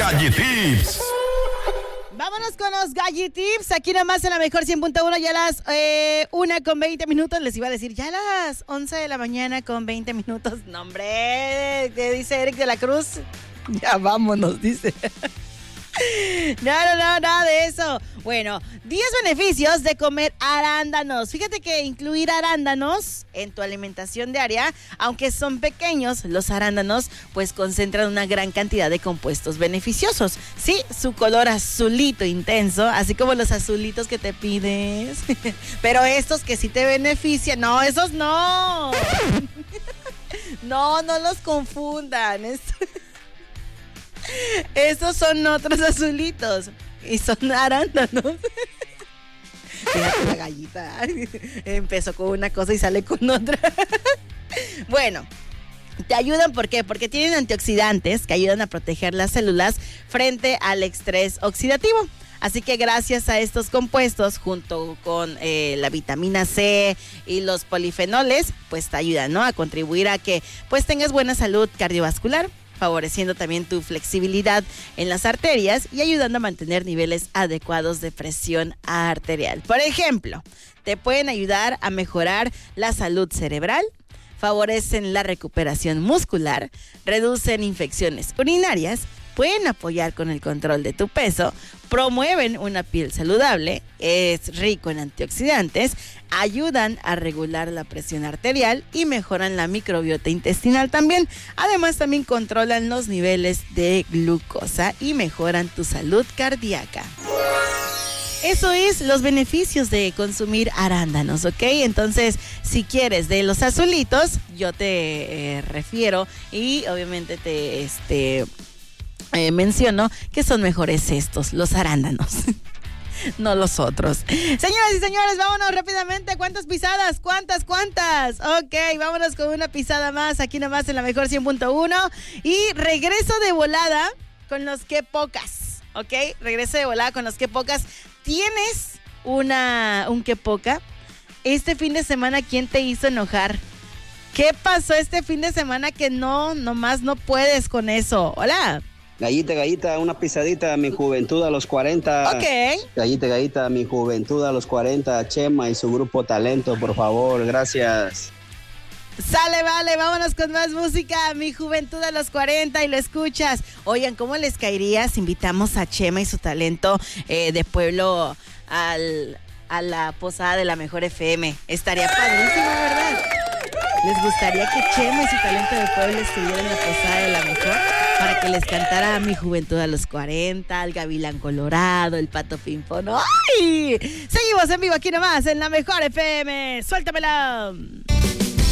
Galletips. Vámonos con los Galletips, aquí nomás en la mejor 100.1, ya a las 1:20. Les iba a decir, ya a las 11 de la mañana con 20 minutos. No, hombre, ¿qué dice Eric de la Cruz? Ya vámonos, dice. No, nada de eso. Bueno, 10 beneficios de comer arándanos. Fíjate que incluir arándanos en tu alimentación diaria, aunque son pequeños, los arándanos pues concentran una gran cantidad de compuestos beneficiosos. Sí, su color azulito intenso, así como los azulitos que te pides. Pero estos que sí te benefician, no, esos no. No los confundan. Esos son otros azulitos y son arándanos. Fíjate la gallita. Empezó con una cosa y sale con otra. Bueno, te ayudan, ¿por qué? Porque tienen antioxidantes que ayudan a proteger las células frente al estrés oxidativo. Así que gracias a estos compuestos, junto con la vitamina C y los polifenoles, pues te ayudan, ¿no?, a contribuir a que pues tengas buena salud cardiovascular, favoreciendo también tu flexibilidad en las arterias y ayudando a mantener niveles adecuados de presión arterial. Por ejemplo, te pueden ayudar a mejorar la salud cerebral, favorecen la recuperación muscular, reducen infecciones urinarias, pueden apoyar con el control de tu peso, promueven una piel saludable, es rico en antioxidantes, ayudan a regular la presión arterial y mejoran la microbiota intestinal también. Además, también controlan los niveles de glucosa y mejoran tu salud cardíaca. Eso es los beneficios de consumir arándanos, ¿ok? Entonces, si quieres de los azulitos, yo te refiero y obviamente te menciono que son mejores estos, los arándanos. No los otros. Señoras y señores, vámonos rápidamente. ¿Cuántas pisadas? ¿Cuántas? Ok, vámonos con una pisada más aquí nomás en la mejor 100.1. Y regreso de volada con los que pocas. Ok, regreso de volada con los que pocas. ¿Tienes un que poca? Este fin de semana, ¿quién te hizo enojar? ¿Qué pasó este fin de semana que nomás no puedes con eso? Hola. Gallita, una pisadita, mi juventud a los 40. Ok. Gallita, mi juventud a los 40, Chema y su grupo Talento, por favor, gracias. Sale, vale, vámonos con más música, mi juventud a los 40 y lo escuchas. Oigan, ¿cómo les caería si invitamos a Chema y su Talento de pueblo a la posada de la Mejor FM? Estaría padrísimo, ¿verdad? ¿Les gustaría que Chema y su Talento de pueblo estuvieran en la posada de la Mejor? Para que les cantara mi juventud a los 40, el Gavilán Colorado, el Pato Pimpón. ¡Ay! Seguimos en vivo aquí nomás en la Mejor FM. ¡Suéltamela!